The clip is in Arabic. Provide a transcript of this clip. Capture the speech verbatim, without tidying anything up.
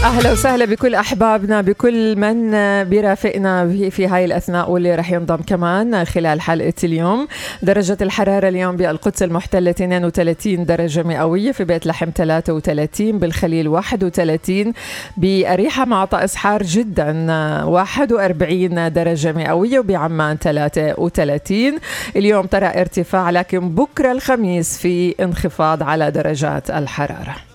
أهلا وسهلا بكل أحبابنا، بكل من بيرافقنا في هاي الأثناء واللي رح ينضم كمان خلال حلقة اليوم. درجة الحرارة اليوم بالقدس المحتلة اثنين وثلاثين درجة مئوية، في بيت لحم ثلاثة وثلاثين، بالخليل واحد وثلاثين، بأريحة مع طقس حار جدا واحد وأربعين درجة مئوية، وبعمان ثلاثة وثلاثين. اليوم ترى ارتفاع، لكن بكرة الخميس في انخفاض على درجات الحرارة.